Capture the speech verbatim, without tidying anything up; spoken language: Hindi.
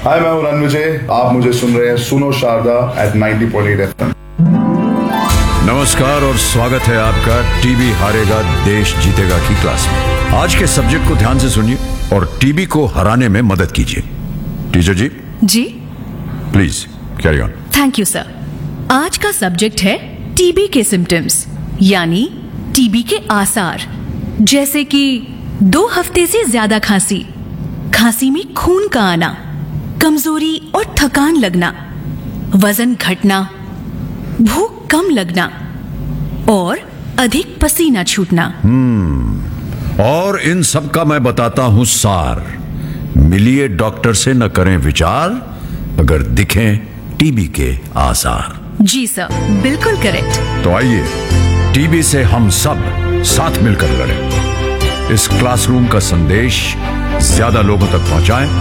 हाय, मैं हूं रणविजय। आप मुझे सुन रहे हैं सुनो Sharda eight ninety point eight FM. नमस्कार और स्वागत है आपका टीबी हारेगा देश जीतेगा की क्लास में। आज के सब्जेक्ट को ध्यान से सुनिए और टीबी को हराने में मदद कीजिए। Teacher ji ji please carry on. Thank you sir. आज का सब्जेक्ट है टीबी के सिम्टम्स, यानी टीबी के आसार, जैसे कि दो हफ्ते से ज्यादा खांसी, खांसी में खून का आना, कमजोरी और थकान लगना, वजन घटना, भूख कम लगना और अधिक पसीना छूटना। और इन सब का मैं बताता हूं सार। मिलिए डॉक्टर से, न करें विचार, अगर दिखें टीबी के आसार। जी सर, बिल्कुल करेक्ट। तो आइए टीबी से हम सब साथ मिलकर लड़ें। इस क्लासरूम का संदेश ज्यादा लोगों तक पहुंचाएं